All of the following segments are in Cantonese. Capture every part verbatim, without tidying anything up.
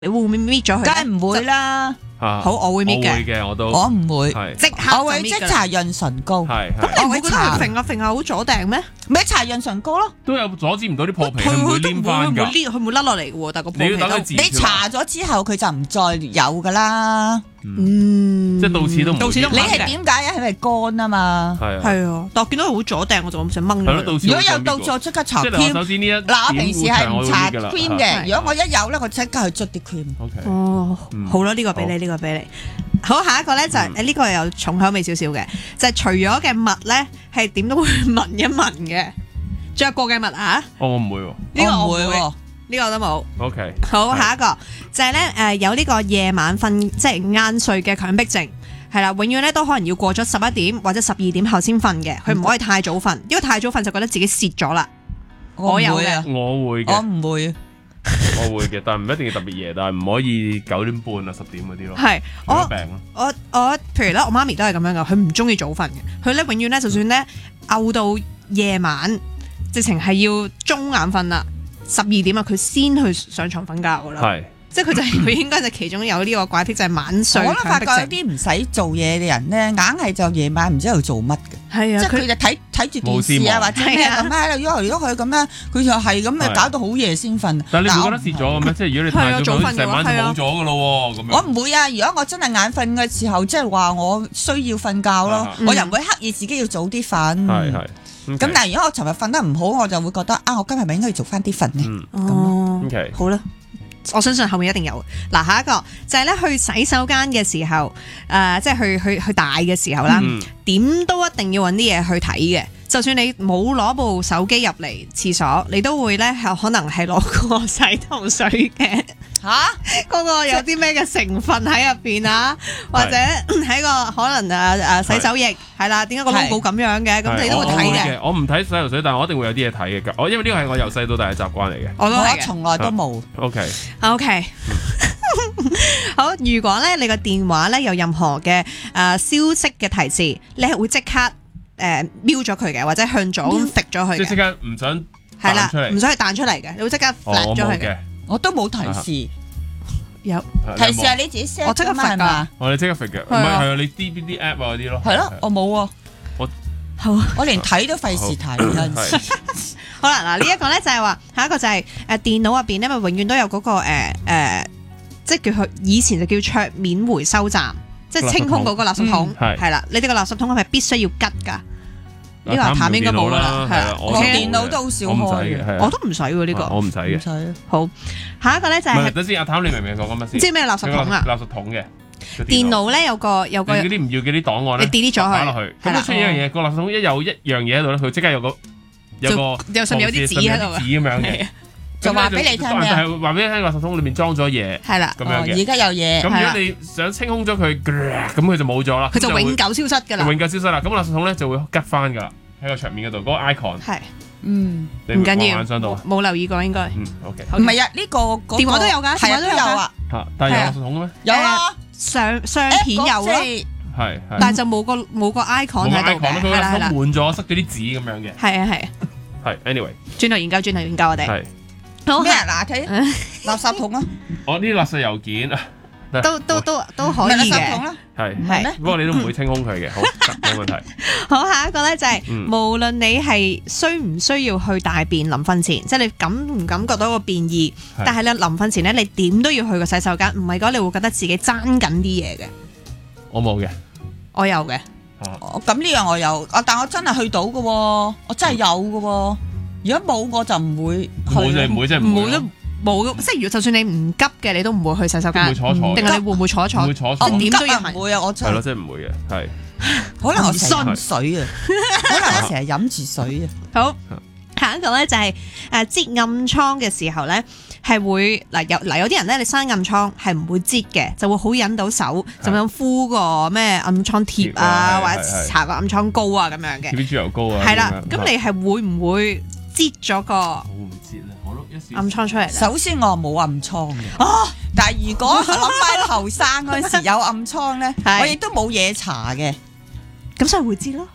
你會唔會搣咗佢？ 梗係唔會啦。 好，我會搣嘅。 我會嘅，我都。 我唔會， 即刻我會即搽潤唇膏。 係咁你唔會覺得佢揈下揈下好阻定咩？ 咪搽潤唇膏咯。 都有阻止唔到啲破皮，佢唔會黏翻㗎。 佢唔會甩落嚟嘅喎，但係個破皮都。 你搽咗之後，佢就唔再有㗎啦。 嗯， 即係到此都唔。 到此都唔。 你係點解啊？係咪乾啊嘛？ 係啊。 係啊，但我見到佢好阻定，我就唔想掹佢。 如果有到咗即刻搽 cream。 首先呢一嗱，我平時係唔搽 cream 嘅，如果我一有咧，我即刻去捽啲 cream。 哦，好啦，呢個俾你，呢個俾你。好，下一個咧就係呢個又重口味少少嘅，就係除咗嘅襪咧係點都會聞一聞嘅，着過嘅襪啊？ 我唔會喎， 呢個我唔會喎， 呢個都冇。 OK， 好，下一個就係咧誒有呢個夜晚瞓即係晏睡嘅強迫症，係啦，永遠咧都可能要過咗十一點或者十二點後先瞓嘅，佢唔可以太早瞓，因為太早瞓就覺得自己蝕咗啦。 我有嘅， 我會嘅， 我唔會。 我會嘅，但係唔一定要特別夜，但係唔可以九點半啊十點嗰啲咯。 係我病我我譬如咧，我媽咪都係咁樣噶，佢唔中意早瞓嘅，佢咧永遠咧就算咧嘔到夜晚，直情係要中眼瞓啦，十二點啊，佢先去上床瞓覺噶啦。係，即係佢就係佢應該就其中有呢個怪癖，就係晚睡。 我都發覺有啲唔使做嘢嘅人咧，硬係就夜晚唔知喺度做乜嘅。 係啊， 即係佢就睇睇住電視啊，或者咩咁喺度喐嚟喐去咁樣，佢就係咁樣搞到好夜先瞓。 但係你唔覺得蝕咗嘅咩？即係如果你太早瞓，成晚就冇咗㗎咯喎。咁樣我唔會啊！如果我真係眼瞓嘅時候，即係話我需要瞓覺咯，我又唔會刻意自己要早啲瞓。係係。咁但係如果我尋日瞓得唔好，我就會覺得啊，我今日咪應該要早翻啲瞓咧。 哦 ，OK， 好啦。我相信後面一定有。嗱，下一個就係咧去洗手間嘅時候，誒、呃，即係去去去大嘅時候啦，點、嗯、都一定要揾啲嘢去睇嘅。就算你冇攞部手機入嚟廁所，你都會咧可能係攞個洗頭水嘅。嚇、啊，嗰個有啲咩嘅成分喺入邊啊？或者喺個可能誒誒洗手液係啦，點解個 logo 咁樣嘅？咁你都會睇嘅。 我唔睇洗頭水，但係我一定會有啲嘢睇嘅。我因為呢個係我由細到大嘅習慣嚟嘅。 我都係， 從來都冇。 OK OK。好，如果咧你個電話咧有任何嘅誒、呃、消息嘅提示，你係會即刻誒瞄咗佢嘅，或者向左咁揈咗佢嘅。 即係即刻唔想係啦，唔想佢彈出嚟嘅，你會即刻揈咗佢嘅。 我都冇提示， 有提示係你自己 set， 我即刻揈㗎。 我哋即刻揈嘅，唔係係啊，你 D 邊啲 app 啊嗰啲咯。 係咯，我冇喎。 我好， 我連睇都費事睇嗰陣時。 好啦，嗱呢一個咧就係話，下一個就係誒電腦入邊咧，咪永遠都有嗰個誒誒，即係叫佢以前就叫桌面回收站，即係清空嗰個垃圾桶，係啦，你哋個垃圾桶係咪必須要吉㗎？呢個淡應該冇啦，係啦， 我電腦都好少開嘅， 我都唔使喎呢個， 我唔使嘅。 唔使。 好，下一個咧就係等先，阿譚你明唔明講緊乜先？ 即係咩垃圾桶啊？ 垃圾桶嘅電腦咧有個有個嗰啲唔要嘅啲檔案咧， 你 delete 咗佢擺落去，咁出現一樣嘢，個垃圾桶一有一樣嘢喺度咧，佢即刻有個有個有上面有啲紙喺度紙咁樣嘅， 就話俾你聽咩？ 係話俾你聽，垃圾桶裏面裝咗嘢， 係啦， 咁樣嘅。 而家有嘢。 咁如果你想清空咗佢，咁佢就冇咗啦， 佢就永久消失㗎啦， 永久消失啦。咁垃圾桶咧就會吉翻㗎啦。喺個桌面嗰度，嗰個 icon 係， 嗯， 唔緊要， 冇冇留意過應該。 嗯 OK， 唔係啊，呢個電話都有㗎， 係啊都有啊。 嚇，但係有垃圾桶嘅咩？ 有啊， 相相片有咯， 係， 但係就冇個冇個 icon 喺度嘅，係啦係啦， 滿咗塞咗啲紙咁樣嘅。 係啊係啊。 係 anyway， 轉頭研究，轉頭研究我哋。 係。 好咩啊？嗱，睇垃圾桶啊！ 我呢啲垃圾郵件啊。 都都都都可以嘅， 係係， 不過你都唔會清空佢嘅，好冇問題。 好，下一個咧就係，無論你係需唔需要去大便臨瞓前，即係你感唔感覺到個便意，但係你臨瞓前咧，你點都要去個洗手間，唔係講你會覺得自己爭緊啲嘢嘅。 我冇嘅， 我有嘅。 咁呢樣我有，但我真係去到嘅，我真係有嘅。如果冇我就唔會去。 冇就唔會，即係唔會。 冇，即係如果就算你唔急嘅，你都唔會去洗手間，定係你會唔會坐一坐？ 唔會坐坐。 我點都要唔會啊！我係咯，即係唔會嘅，係。 可能我信水啊，可能我成日飲住水啊。 好，下一個咧就係誒擠暗瘡嘅時候咧，係會嗱有嗱有啲人咧，你生暗瘡係唔會擠嘅，就會好忍到手，就咁敷個咩暗瘡貼啊，或者搽個暗瘡膏啊咁樣嘅。 貼啲豬油膏啊。 係啦，咁你係會唔會擠咗個？ 我唔擠啦。 暗瘡出嚟， 首先我冇暗瘡嘅，哦、但係如果我諗翻後生嗰陣時有暗瘡咧，我亦都冇嘢搽嘅， 咁所以會知咯。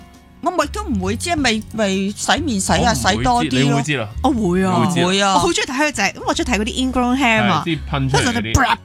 我咪都唔會知，咪咪洗面洗啊，洗多啲咯。 你會知啦， 我會啊， 會啊， 我好中意睇佢就係，咁我中意睇嗰啲 ingrown hair 嘛， 啲噴出嚟嗰啲。